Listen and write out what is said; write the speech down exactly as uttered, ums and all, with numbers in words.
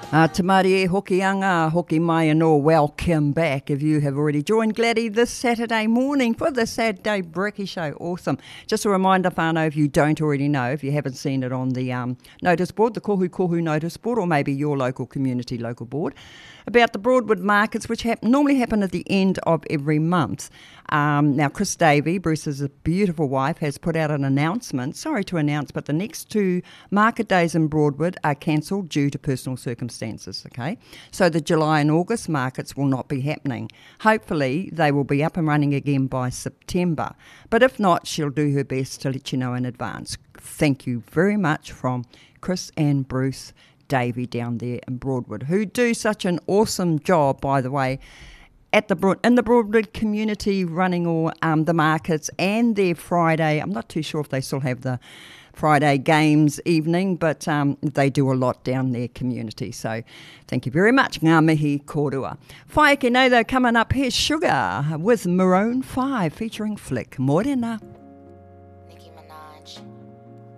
Uh, Te Marie e hoki anga, hoki mai anō, welcome back. If you have already joined Gladdy this Saturday morning for the Saturday Brekkie Show, awesome. Just a reminder, whānau, if you don't already know, if you haven't seen it on the um, notice board, the Kohu Kohu notice board, or maybe your local community local board, about the Broadwood markets, which hap- normally happen at the end of every month. Um, now, Chris Davey, Bruce's beautiful wife, has put out an announcement. Sorry to announce, but the next two market days in Broadwood are cancelled due to personal circumstances, okay? So the July and August markets will not be happening. Hopefully, they will be up and running again by September. But if not, she'll do her best to let you know in advance. Thank you very much from Chris and Bruce Davey down there in Broadwood, who do such an awesome job, by the way, at the Broad, in the Broadwood community, running all um, the markets and their Friday. I'm not too sure if they still have the Friday games evening, but um, they do a lot down their community. So thank you very much. Ngā mihi kōrua. Whaeke nei though, coming up, here's Sugar with Maroon five featuring Flick Morena.